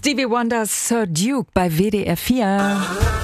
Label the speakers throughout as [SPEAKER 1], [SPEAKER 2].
[SPEAKER 1] Stevie Wonders Sir Duke bei WDR 4.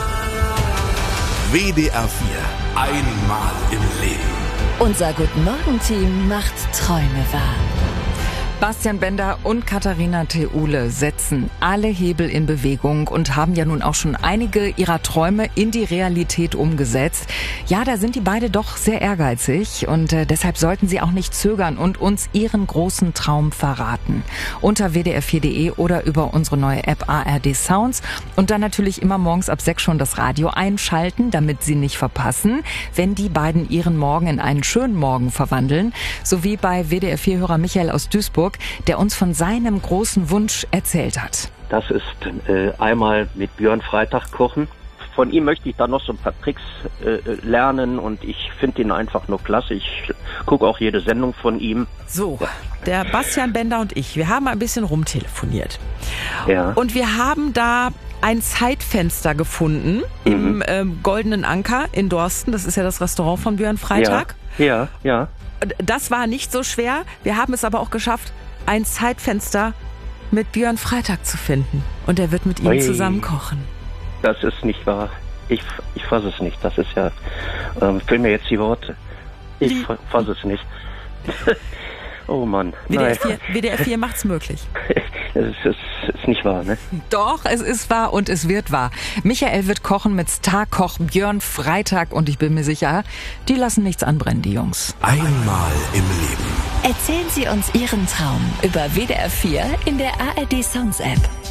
[SPEAKER 2] WDR 4. Einmal im Leben.
[SPEAKER 3] Unser Guten-Morgen-Team macht Träume wahr.
[SPEAKER 1] Bastian Bender und Katharina Theule setzen alle Hebel in Bewegung und haben ja nun auch schon einige ihrer Träume in die Realität umgesetzt. Ja, da sind die beide doch sehr ehrgeizig und deshalb sollten sie auch nicht zögern und uns ihren großen Traum verraten. Unter wdr4.de oder über unsere neue App ARD Sounds und dann natürlich immer morgens ab 6 schon das Radio einschalten, damit sie nicht verpassen, wenn die beiden ihren Morgen in einen schönen Morgen verwandeln. So wie bei WDR4-Hörer Michael aus Duisburg, der uns von seinem großen Wunsch erzählt hat.
[SPEAKER 4] Das ist einmal mit Björn Freitag kochen. Von ihm möchte ich dann noch so ein paar Tricks lernen und ich finde ihn einfach nur klasse. Ich gucke auch jede Sendung von ihm.
[SPEAKER 5] So, der Bastian Bender und ich, wir haben ein bisschen rumtelefoniert.
[SPEAKER 4] Ja.
[SPEAKER 5] Und wir haben da ein Zeitfenster gefunden im Goldenen Anker in Dorsten. Das ist ja das Restaurant von Björn Freitag.
[SPEAKER 4] Ja.
[SPEAKER 5] Das war nicht so schwer. Wir haben es aber auch geschafft, ein Zeitfenster mit Björn Freitag zu finden. Und er wird mit ihm zusammen kochen.
[SPEAKER 4] Das ist nicht wahr. Ich fasse es nicht. Das ist ja, fehlen mir jetzt die Worte. Ich fasse es nicht. Oh Mann.
[SPEAKER 5] WDR 4 macht's möglich.
[SPEAKER 4] Es ist nicht wahr, ne?
[SPEAKER 1] Doch, es ist wahr und es wird wahr. Michael wird kochen mit Starkoch Björn Freitag und ich bin mir sicher, die lassen nichts anbrennen, die Jungs.
[SPEAKER 2] Einmal im Leben.
[SPEAKER 3] Erzählen Sie uns Ihren Traum über WDR 4 in der ARD Sounds App.